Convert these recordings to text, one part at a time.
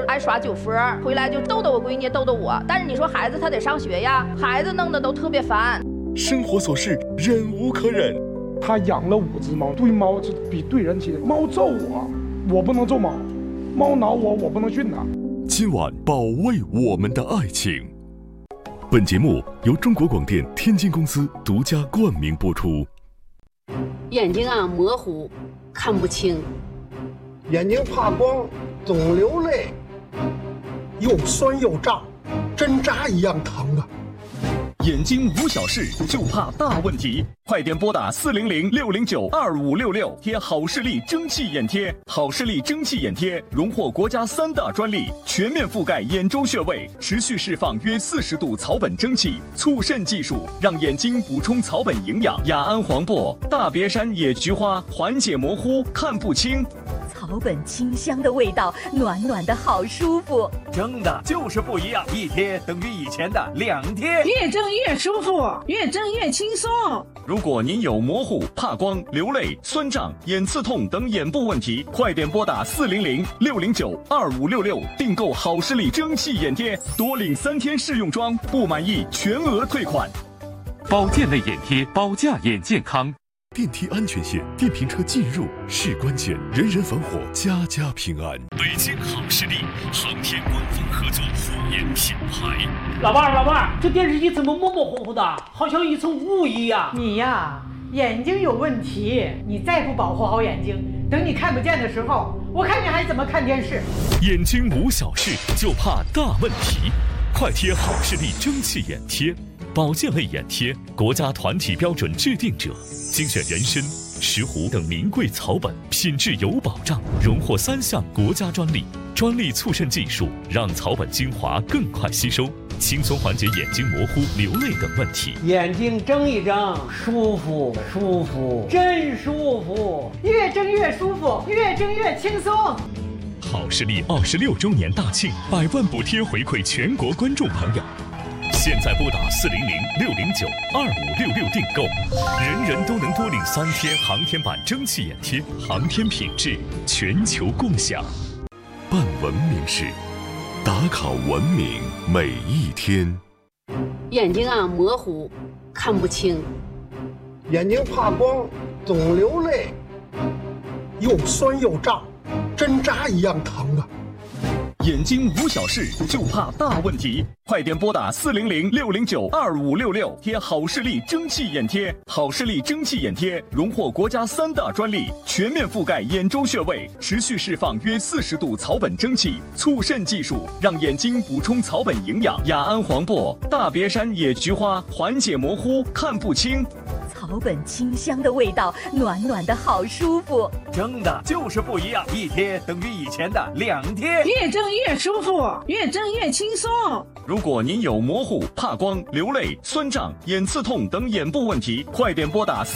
爱耍酒疯，回来就逗逗我闺女，逗逗我。但是你说孩子他得上学呀，孩子弄得都特别烦。 生活琐事忍无可忍。 他养了5只猫，对猫是比对人亲。猫揍我，我不能揍猫；猫挠我，我不能训它。 今晚保卫我们的爱情。本节目由中国广电天津公司独家冠名播出。 眼睛模糊，看不清； 眼睛怕光，总流泪，又酸又胀，针扎一样疼啊！ 眼睛无小事，就怕大问题。快点拨打400-609-2566，贴好视力蒸汽眼贴。好视力蒸汽眼贴荣获国家3大专利，全面覆盖眼周穴位，持续释放约40度草本蒸汽，促肾技术让眼睛补充草本营养。雅安黄柏、大别山野菊花缓解模糊，看不清。 草本清香的味道，暖暖的好舒服。 蒸的就是不一样，一贴等于以前的2贴， 越蒸越舒服，越蒸越轻松。 如果您有模糊、怕光、流泪、酸胀、眼刺痛等眼部问题，快点拨打400-609-2566，订购好视力蒸汽眼贴，多领3天试用装，不满意全额退款。 保健类眼贴，保驾眼健康。 电梯安全线，电瓶车进入是关键，人人防火，家家平安。 北京好视力，航天官方合作护眼品牌。 老伴儿，这电视机怎么模模糊糊的，好像一层雾一样？ 你呀，眼睛有问题，你再不保护好眼睛，等你看不见的时候，我看你还怎么看电视？ 眼睛无小事，就怕大问题。快贴好视力蒸汽眼贴，保健类眼贴，国家团体标准制定者，精选人参、石斛等名贵草本，品质有保障，荣获3项国家专利。专利促渗技术让草本精华更快吸收，轻松缓解眼睛模糊、流泪等问题。 眼睛睁一睁，舒服，真舒服， 越睁越舒服，越睁越轻松。 好视力26周年大庆，100万补贴回馈全国观众朋友。现在拨打400-609-2566订购，人人都能多领3贴航天版蒸汽眼贴，航天品质全球共享。办文明事，打卡文明每一天。 眼睛模糊，看不清； 眼睛怕光，总流泪，又酸又胀，针扎一样疼啊！ 眼睛无小事，就怕大问题。快点拨打400-609-2566，贴好视力蒸汽眼贴。好视力蒸汽眼贴荣获国家3大专利，全面覆盖眼周穴位，持续释放约40度草本蒸汽，促肾技术让眼睛补充草本营养。雅安黄柏、大别山野菊花缓解模糊，看不清。 草本清香的味道，暖暖的好舒服。 蒸的就是不一样，一贴等于以前的2贴， 越蒸越舒服，越蒸越轻松。 如果您有模糊、怕光、流泪、酸胀、眼刺痛等眼部问题，快点拨打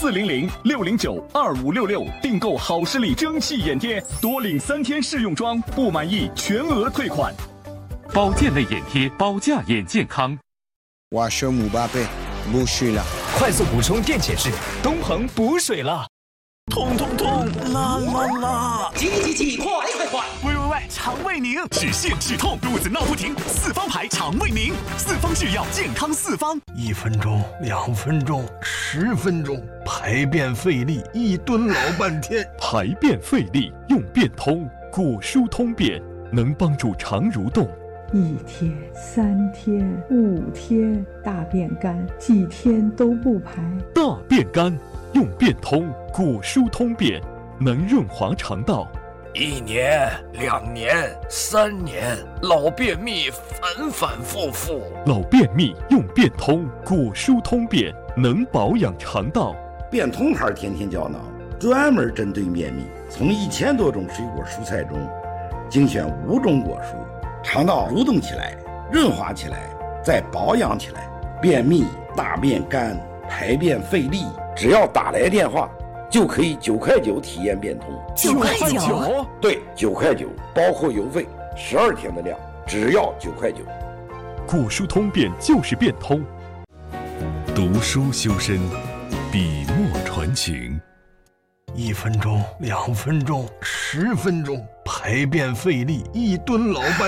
400-609-2566，订购好视力蒸汽眼贴，多领3天试用装，不满意全额退款。 保健类眼贴，保驾眼健康。 我是姆巴佩，补水了。 快速补充电解质，东恒补水了。 痛，啦， 急，快！ 喂，肠胃宁，止泻止痛，肚子闹不停，4方牌肠胃宁，4方制药，健康4方。 1分钟、2分钟、10分钟，排便费力，一蹲老半天。 排便费力用便通，果蔬通便，能帮助肠蠕动。 1天、3天、5天，大便干，几天都不排。 大便干用便通，果蔬通便，能润滑肠道。 1年、2年、3年，老便秘反复。 老便秘用便通，果蔬通便，能保养肠道。 便通牌天天胶囊，专门针对便秘，从1000多种水果蔬菜中精选5种果蔬，肠道蠕动起来，润滑起来，再保养起来。便秘、大便干、排便费力，只要打来电话，就可以9块9体验便通。 9块9？ 对，9块9，包括邮费，12天的量，只要9块9。 果蔬通便就是便通。读书修身，笔墨传情。 1分钟、2分钟、10分钟，排便费力，一蹲老半